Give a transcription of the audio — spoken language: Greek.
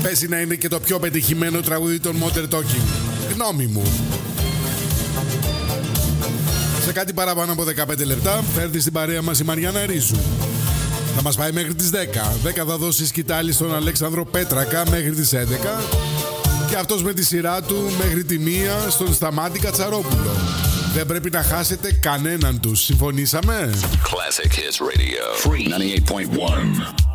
Πέσει να είναι και το πιο πετυχημένο τραγούδι των Modern Talking. Γνώμη μου. Σε κάτι παραπάνω από 15 λεπτά θα έρθει στην παρέα μας η Μαριάννα Ρίζου. Θα μας πάει μέχρι τις 10. 10 θα δώσει σκητάλη στον Αλέξανδρο Πέτρακα μέχρι τις 11. Και αυτός με τη σειρά του μέχρι τη 1 στον Σταμάτη Κατσαρόπουλο. Δεν πρέπει να χάσετε κανέναν τους. Συμφωνήσαμε? Classic Hits Radio. Free 98.1.